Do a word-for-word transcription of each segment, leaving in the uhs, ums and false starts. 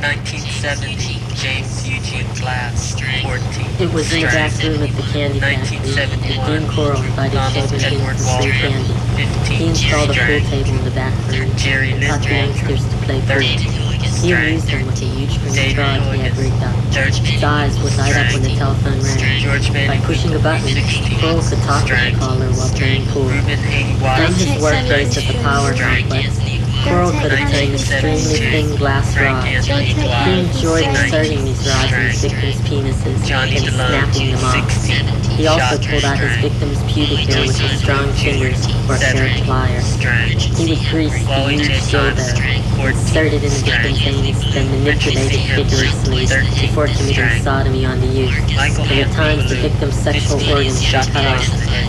nineteen seventy, James Eugene Glass, fourteen. It was in the back room at the candy factory that Dean Coral invited children in for free candy. He installed a pool table in the back room and taught the youngsters to play pool. He amused them with a huge green rod he had rigged up. His eyes would light up when the telephone rang. By pushing a button, Coral could talk with the caller while playing pool. From his workplace at the power complex, Coral could obtain extremely thin glass rods. He enjoyed inserting these rods in his victims' penises and snapping them off. He also pulled out his victim's pubic hair with his strong fingers or a pair of pliers. He would grease the huge dildo, insert it in the victim's anus, then manipulate it vigorously before committing sodomy on the youth. And at times the victim's sexual organs were cut off.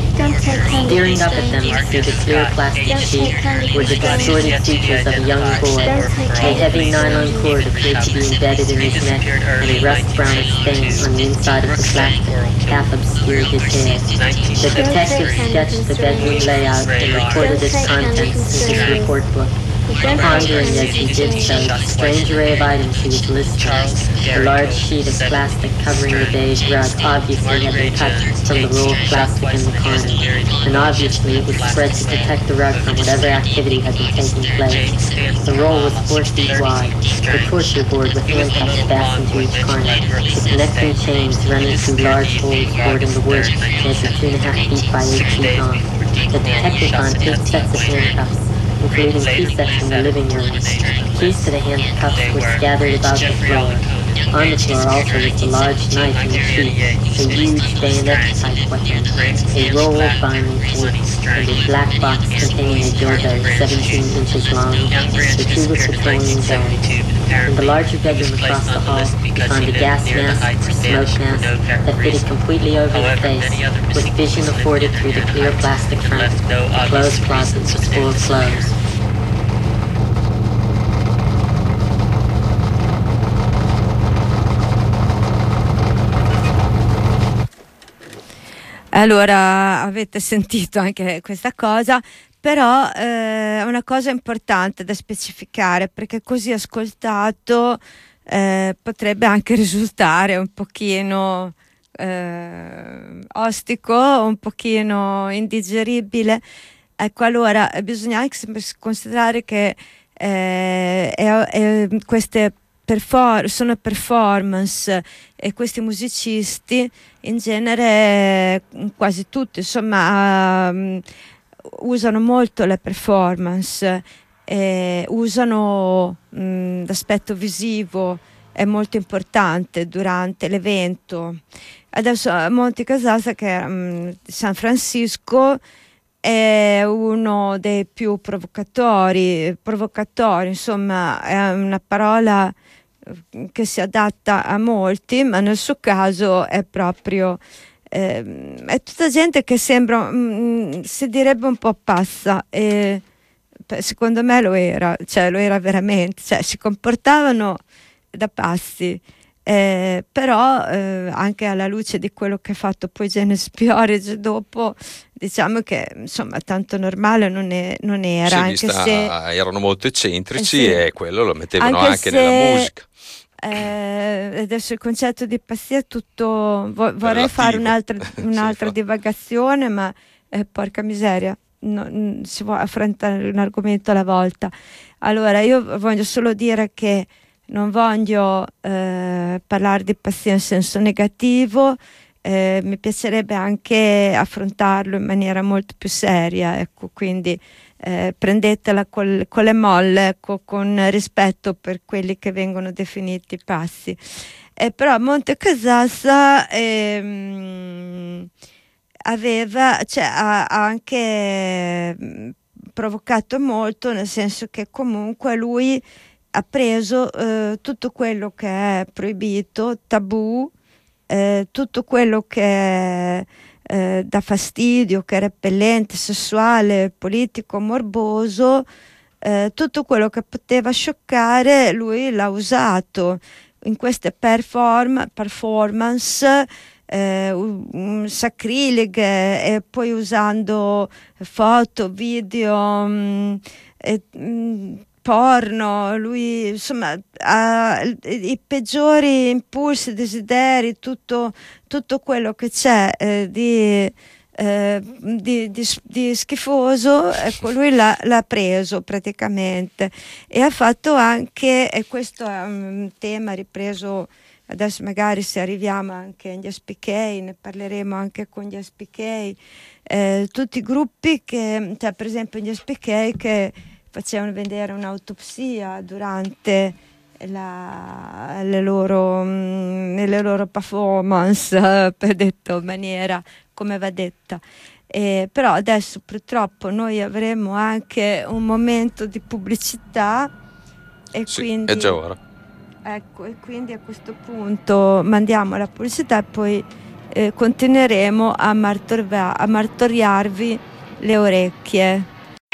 Staring up at them through the clear plastic sheet were the distorted features of a young boy. A heavy nylon cord appeared to be embedded in his neck, and a rust-brown stain on the inside of the plastic half obscured his hair. The detective sketched the bedroom layout and recorded its contents in his report book. Pondering as he did so the strange array of items he was listing, the large sheet of plastic covering the beige rug obviously had been cut from the roll of plastic in the corner, and obviously it was spread to protect the rug from whatever activity had been taking place. The roll was four feet wide, the torture board with handcuffs fastened to each corner, the connecting chains running through large holes bored in the wood measured two and a half feet by eight feet long. The detective found eight sets of handcuffs, including key sets from the living room. Keys to the handcuffs were scattered about the floor. On the floor also was the large knife in the sheath, a huge bayonet-type weapon, a roll of binding tape, and a black box containing a dildo seventeen inches long, the tube of petroleum gel. In the larger bedroom across the hall, we found a gas mask, smoke mask, that fitted completely over his face, with vision afforded through the clear plastic front. The clothes closet was full of clothes. Allora, avete sentito anche questa cosa, però eh, è una cosa importante da specificare, perché così ascoltato eh, potrebbe anche risultare un pochino eh, ostico, un pochino indigeribile. Ecco, allora bisogna anche considerare che eh, è, è, queste perfor- sono performance e questi musicisti in genere, quasi tutti, insomma, um, usano molto le performance, eh, usano um, l'aspetto visivo, è molto importante durante l'evento. Adesso Monty Casassa, che è um, di San Francisco, è uno dei più provocatori, provocatori, insomma, è una parola che si adatta a molti, ma nel suo caso è proprio eh, è tutta gente che sembra mh, si direbbe un po' pazza, e secondo me lo era, cioè lo era veramente, cioè si comportavano da pazzi, eh, però eh, anche alla luce di quello che ha fatto poi Janis Bjork dopo, diciamo che insomma tanto normale non, è, non era, sì, anche sta, se erano molto eccentrici, eh sì, e quello lo mettevano anche, anche se, nella musica. Eh, adesso il concetto di pazzia è tutto, vo- vorrei relativo. fare un'altra, un'altra Sì, divagazione, ma eh, porca miseria, no, n- si può affrontare un argomento alla volta. Allora, io voglio solo dire che non voglio eh, parlare di pazzia in senso negativo, eh, mi piacerebbe anche affrontarlo in maniera molto più seria, ecco, quindi eh, prendetela col, con le molle, ecco, con rispetto per quelli che vengono definiti passi. Eh, però Monty Casassa ehm, aveva, cioè, ha, ha anche mh, provocato molto, nel senso che comunque lui ha preso eh, tutto quello che è proibito, tabù, eh, tutto quello che è eh, dà fastidio, che è repellente, sessuale, politico, morboso, eh, tutto quello che poteva scioccare, lui l'ha usato in queste perform- performance eh, um, sacrileghe, e poi usando foto, video, mh, e, mh, porno, lui insomma ha i, i peggiori impulsi, desideri, tutto, tutto quello che c'è eh, di, eh, di, di, di schifoso, ecco, lui l'ha, l'ha preso praticamente, e ha fatto anche, e questo è un tema ripreso adesso, magari se arriviamo anche agli S P K, ne parleremo anche con gli S P K, eh, tutti i gruppi che, cioè per esempio gli S P K che facevano vedere un'autopsia durante la, le, loro, mh, le loro performance, eh, per detto in maniera come va detta. Eh, però adesso purtroppo noi avremo anche un momento di pubblicità e Sì, quindi è già ora. ecco, e quindi a questo punto mandiamo la pubblicità e poi eh, continueremo a, martorva- a martoriarvi le orecchie.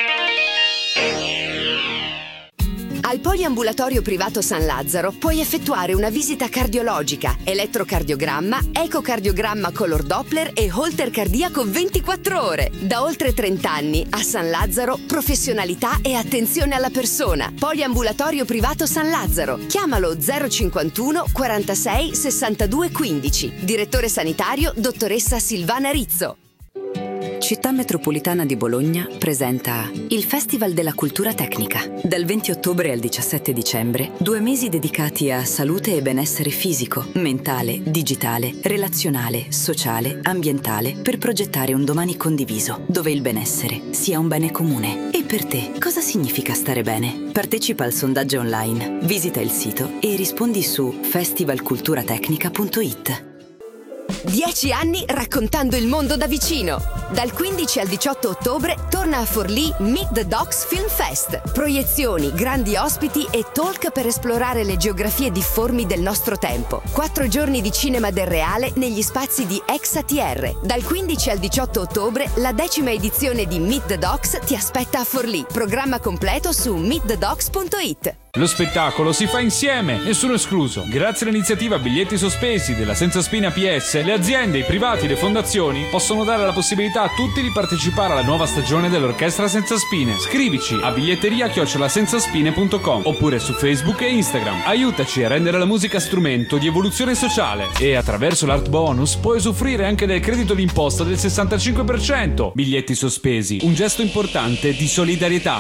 Al poliambulatorio privato San Lazzaro puoi effettuare una visita cardiologica, elettrocardiogramma, ecocardiogramma color Doppler e holter cardiaco ventiquattro ore. Da oltre trenta anni a San Lazzaro, professionalità e attenzione alla persona. Poliambulatorio privato San Lazzaro. Chiamalo zero cinquantuno quarantasei sessantadue quindici. Direttore sanitario dottoressa Silvana Rizzo. Città metropolitana di Bologna presenta il Festival della Cultura Tecnica. Dal venti ottobre al diciassette dicembre, due mesi dedicati a salute e benessere fisico, mentale, digitale, relazionale, sociale, ambientale, per progettare un domani condiviso, dove il benessere sia un bene comune. E per te, cosa significa stare bene? Partecipa al sondaggio online, visita il sito e rispondi su festival cultura tecnica punto it. Dieci anni raccontando il mondo da vicino. Dal quindici al diciotto ottobre torna a Forlì Meet the Docs Film Fest. Proiezioni, grandi ospiti e talk per esplorare le geografie difformi del nostro tempo. Quattro giorni di cinema del reale negli spazi di Ex A T R. Dal quindici al diciotto ottobre la decima edizione di Meet the Docs ti aspetta a Forlì. Programma completo su meet the docs punto it. Lo spettacolo si fa insieme, nessuno escluso. Grazie all'iniziativa Biglietti Sospesi della Senza Spine A P S, le aziende, i privati, le fondazioni possono dare la possibilità a tutti di partecipare alla nuova stagione dell'Orchestra Senza Spine. Scrivici a biglietteria chiocciola senzaspine punto com oppure su Facebook e Instagram. Aiutaci a rendere la musica strumento di evoluzione sociale e attraverso l'Art Bonus puoi usufruire anche del credito d'imposta del sessantacinque per cento. Biglietti Sospesi, un gesto importante di solidarietà.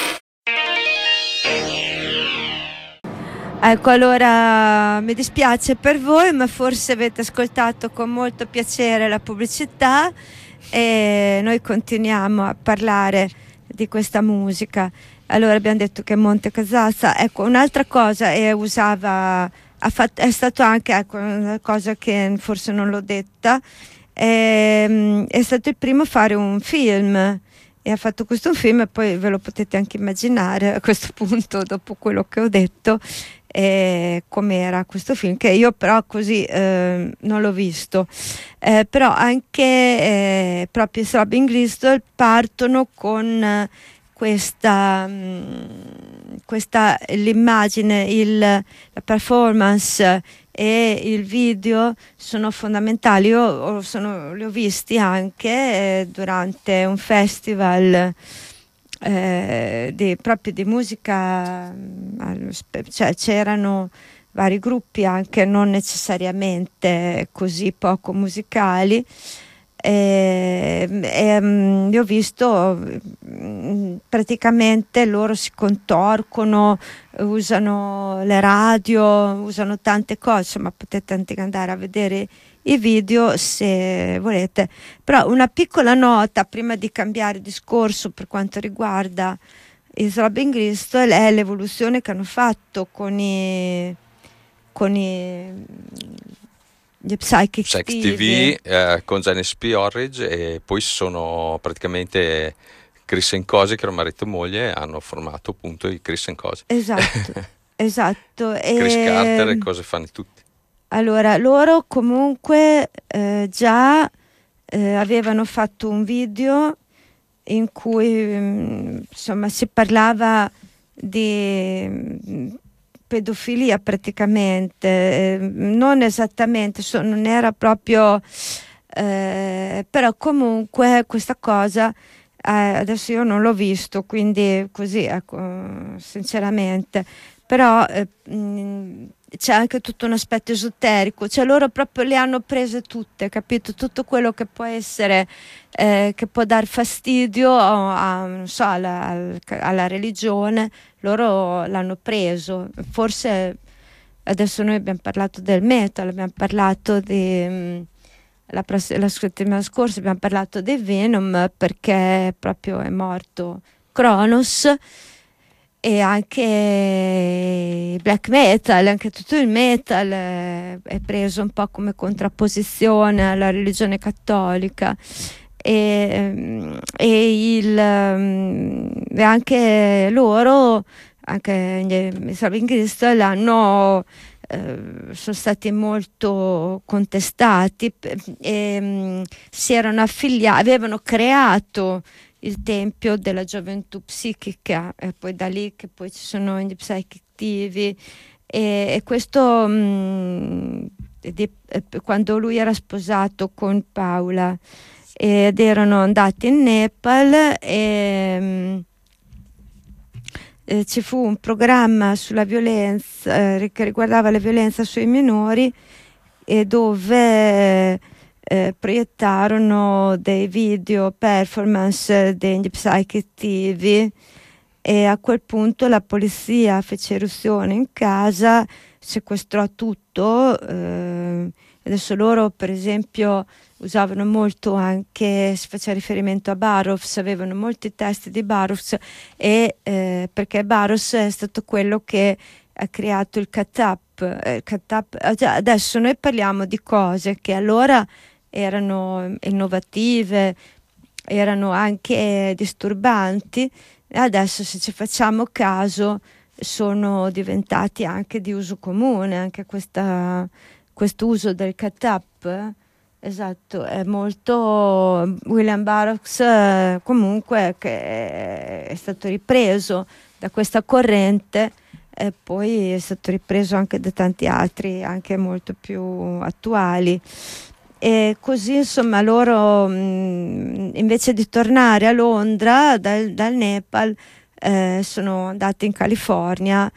Ecco, allora mi dispiace per voi, ma forse avete ascoltato con molto piacere la pubblicità e noi continuiamo a parlare di questa musica. Allora abbiamo detto che Monte Casazza, ecco, un'altra cosa, e usava, ha fatto, è stato anche, ecco, una cosa che forse non l'ho detta, è, è stato il primo a fare un film. E ha fatto questo film, e poi ve lo potete anche immaginare a questo punto, dopo quello che ho detto, eh, com'era questo film, che io però così eh, non l'ho visto. Eh, però anche eh, proprio i Throbbing Gristle partono con eh, questa, mh, questa l'immagine, il, la performance e il video sono fondamentali. Io sono, li ho visti anche eh, durante un festival eh, di, proprio di musica, cioè c'erano vari gruppi anche non necessariamente così poco musicali, e, e li ho visto, praticamente loro si contorcono, usano le radio, usano tante cose, insomma potete anche andare a vedere i video se volete. Però una piccola nota prima di cambiare discorso per quanto riguarda i Throbbing Gristle è l'evoluzione che hanno fatto con i con i gli Psychic, Psych T T V, V eh, con Janis P. Orridge, e poi sono praticamente Chris and Cosi, che era marito e moglie, hanno formato appunto i Chris and Cosi. Esatto, esatto. Chris e, Carter e cose fanno tutti. Allora, loro comunque eh, già eh, avevano fatto un video in cui mh, insomma si parlava di mh, pedofilia praticamente, eh, non esattamente, so, non era proprio, eh, però comunque questa cosa Eh, adesso io non l'ho visto, quindi così, ecco, sinceramente, però eh, mh, c'è anche tutto un aspetto esoterico, cioè loro proprio le hanno prese tutte, capito? Tutto quello che può essere, eh, che può dar fastidio a, a, non so, alla, alla religione, loro l'hanno preso. Forse adesso noi abbiamo parlato del metal, abbiamo parlato di... Mh, La, la settimana scorsa abbiamo parlato dei Venom perché proprio è morto Cronos, e anche il black metal, anche tutto il metal è preso un po' come contrapposizione alla religione cattolica, e, e, il, e anche loro, anche gli Saving Crystal, l'hanno Uh, sono stati molto contestati e um, si erano affiliati, avevano creato il tempio della gioventù psichica, e poi da lì che poi ci sono gli Psychic T V, e, e questo um, di, eh, quando lui era sposato con Paula ed erano andati in Nepal e um, Eh, ci fu un programma sulla violenza eh, che riguardava la violenza sui minori, e dove eh, proiettarono dei video performance degli Psychic T V, e a quel punto la polizia fece irruzione in casa, sequestrò tutto. Eh, adesso loro per esempio usavano molto anche, si faceva riferimento a Burroughs, avevano molti testi di Burroughs, e eh, perché Burroughs è stato quello che ha creato il cut-up. Eh, cut-up. Adesso noi parliamo di cose che allora erano innovative, erano anche disturbanti, e adesso, se ci facciamo caso, sono diventati anche di uso comune, anche questa, questo uso del cut-up. Esatto, è molto William Burroughs, eh, comunque, che è stato ripreso da questa corrente, e poi è stato ripreso anche da tanti altri, anche molto più attuali. E così, insomma, loro mh, invece di tornare a Londra dal, dal Nepal, eh, sono andati in California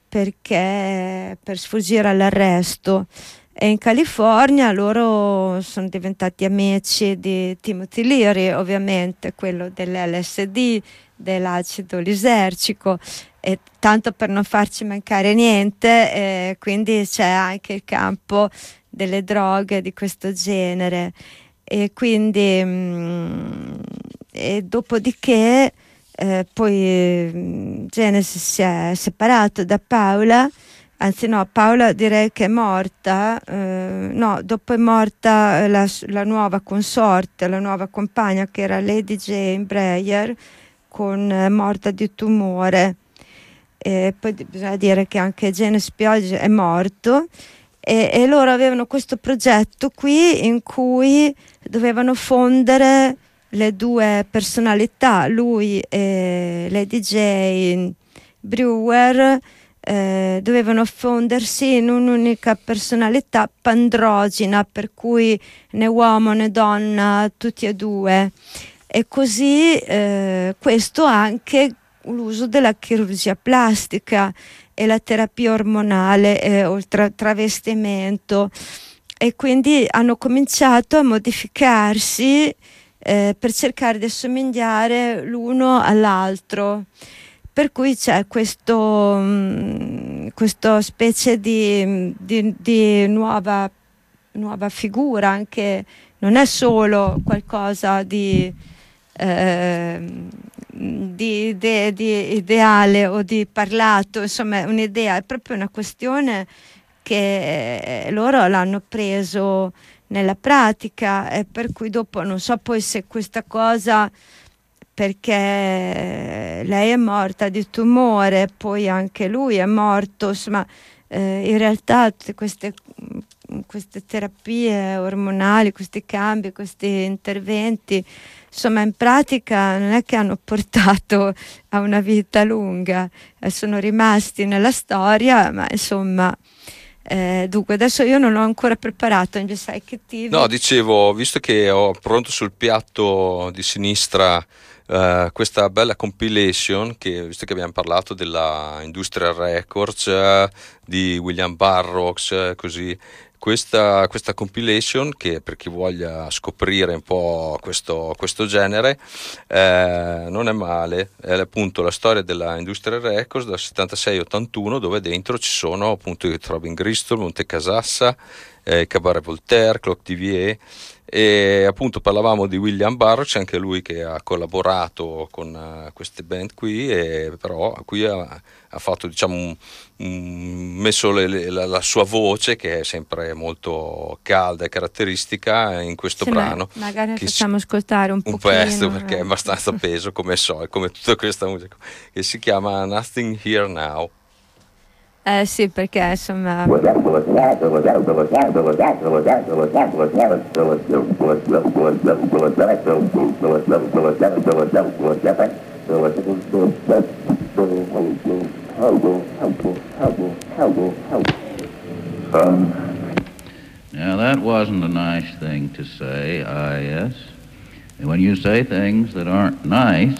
perché per sfuggire all'arresto. E in California loro sono diventati amici di Timothy Leary, ovviamente, quello dell'L S D, dell'acido lisergico, e tanto per non farci mancare niente, eh, quindi c'è anche il campo delle droghe di questo genere. E quindi mh, e dopodiché eh, poi Genesis si è separato da Paula. Anzi no, Paola direi che è morta, eh, no, dopo è morta la, la nuova consorte, la nuova compagna, che era Lady Jane Breyer, con eh, morta di tumore. E poi bisogna dire che anche James Pioggi è morto, e, e loro avevano questo progetto qui in cui dovevano fondere le due personalità, lui e Lady Jane Brewer. Eh, dovevano fondersi in un'unica personalità pandrogina, per cui né uomo né donna, tutti e due. E così eh, questo anche l'uso della chirurgia plastica e la terapia ormonale eh, o il tra- travestimento, e quindi hanno cominciato a modificarsi eh, per cercare di assomigliare l'uno all'altro. Per cui c'è questo, mh, questo specie di, di, di nuova, nuova figura, anche non è solo qualcosa di, eh, di, di, di ideale o di parlato, insomma è un'idea, è proprio una questione che loro l'hanno preso nella pratica, e per cui dopo non so poi se questa cosa, perché lei è morta di tumore, poi anche lui è morto, insomma eh, in realtà tutte queste, queste terapie ormonali, questi cambi, questi interventi, insomma in pratica non è che hanno portato a una vita lunga, eh, sono rimasti nella storia, ma insomma eh, dunque adesso io non ho ancora preparato in Psychic T V. No, dicevo, visto che ho pronto sul piatto di sinistra uh, questa bella compilation, che visto che abbiamo parlato della Industrial Records, uh, di William Burroughs, uh, così Questa, questa compilation, che per chi voglia scoprire un po' questo, questo genere, eh, non è male, è appunto la storia della Industrial Records dal settantasei ottantuno, dove dentro ci sono appunto i Throbbing Gristle, Monte Casassa, eh, Cabaret Voltaire, Clock D V E, e appunto parlavamo di William Burroughs, anche lui che ha collaborato con uh, queste band qui, e però qui ha, ha fatto, diciamo, un, un, messo le, le, la, la sua voce, che è sempre molto calda e caratteristica in questo sì, brano. Ma magari che facciamo si, ascoltare un, un pochino, pezzo, perché eh. è abbastanza peso, come so, come tutta questa musica, che si chiama Nothing Here Now. Eh sì, perché insomma Um, now that wasn't a nice thing to say, I guess. And when you say things that aren't nice,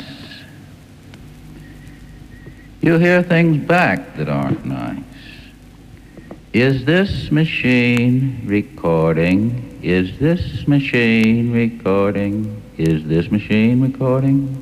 you hear things back that aren't nice. Is this machine recording? Is this machine recording? Is this machine recording?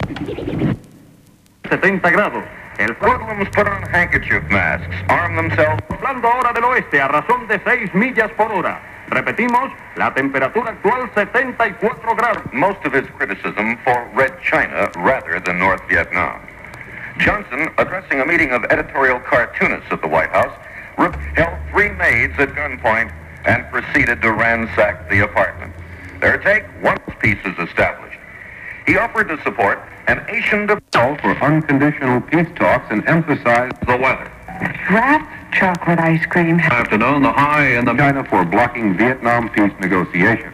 setenta grados. El Hoodlums put on handkerchief masks, arm themselves. soplando ahora del oeste a razón de seis millas por hora. Repetimos, la temperatura actual setenta y cuatro grados. Most of his criticism for Red China rather than North Vietnam. Johnson, addressing a meeting of editorial cartoonists at the White House, held three maids at gunpoint and proceeded to ransack the apartment. Their take, one peace is established. He offered to support an Asian call for unconditional peace talks and emphasized the weather. Wrapped chocolate ice cream. Afternoon, the high in the China for blocking Vietnam peace negotiations.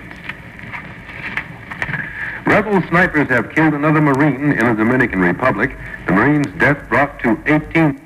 Rebel snipers have killed another Marine in the Dominican Republic. The Marine's death brought to eighteen.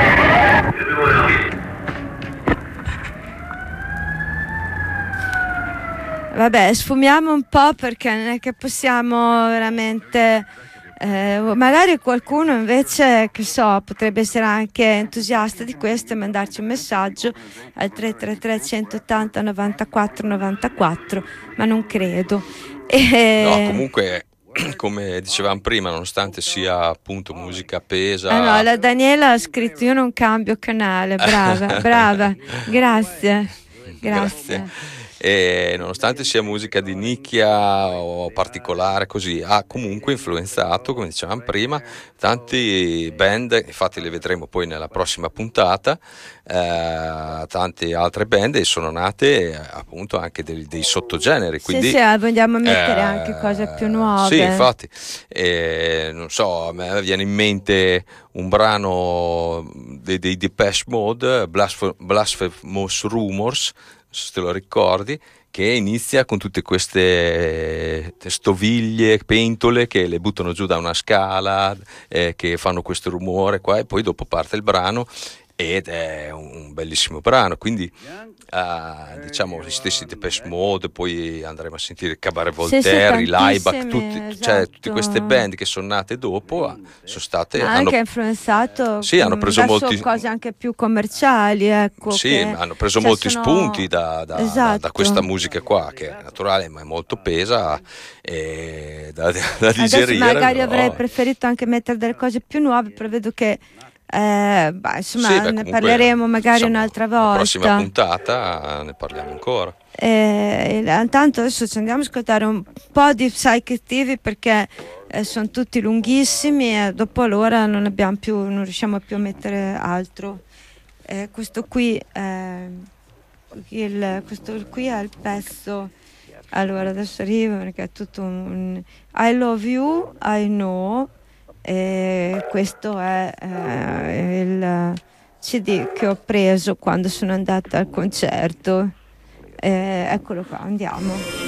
Vabbè, sfumiamo un po', perché non è che possiamo veramente eh, magari qualcuno invece, che so, potrebbe essere anche entusiasta di questo e mandarci un messaggio al tre tre tre centottanta novantaquattro novantaquattro, ma non credo. E... No, comunque, come dicevamo prima, nonostante sia appunto musica pesa. Ah no, la Daniela ha scritto: io non cambio canale. Brava, brava, grazie, grazie. Grazie. E nonostante sia musica di nicchia o particolare, così, ha comunque influenzato, come dicevamo prima, tanti band, infatti le vedremo poi nella prossima puntata, eh, tante altre band, e sono nate eh, appunto anche dei, dei sottogeneri. Quindi, sì, sì, vogliamo mettere eh, anche cose più nuove. Sì, infatti, eh, non so, a me viene in mente un brano dei, dei Depeche Mode, Blasph- Blasphemous Rumors, se te lo ricordi, che inizia con tutte queste stoviglie, pentole che le buttano giù da una scala, eh, che fanno questo rumore qua, e poi dopo parte il brano, ed è un bellissimo brano. Quindi uh, diciamo gli stessi Depeche Mode, poi andremo a sentire Cabaret Voltaire, sì, sì, i Laibach, tutti, esatto. cioè, tutte queste band che sono nate dopo sono state, ma hanno anche influenzato, sì, hanno preso molti cose anche più commerciali, ecco, sì, che, hanno preso cioè, molti sono... spunti da, da, esatto. da, da questa musica qua, che è naturale ma è molto pesa e da, da digerire. Adesso magari no? avrei preferito anche mettere delle cose più nuove, però vedo che Eh, bah, insomma, sì, beh, ne comunque, parleremo magari insomma, un'altra volta. La prossima puntata ne parliamo ancora. Eh, intanto adesso ci andiamo a ascoltare un po' di Psychic T V, perché eh, sono tutti lunghissimi e dopo l'ora non abbiamo più, non riusciamo più a mettere altro. Eh, questo qui eh, il, questo qui è il pezzo. Allora adesso arrivo, perché è tutto un, un I Love You, I Know. E questo è eh, il C D che ho preso quando sono andata al concerto. Eh, eccolo qua, andiamo.